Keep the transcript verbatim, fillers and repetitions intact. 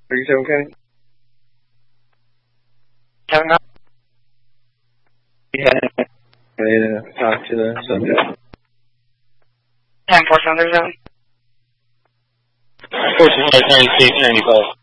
thirty-seven Kenny? Seven up? Yeah. Ready to talk to the subject. ten four seven thirty-seven. fourteen ninety-six ninety-five.